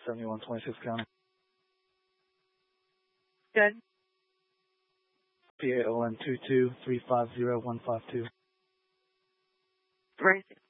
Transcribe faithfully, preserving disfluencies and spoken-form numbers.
seventy-one twenty-six County. Good. P A O N two two three five zero one five two. Right.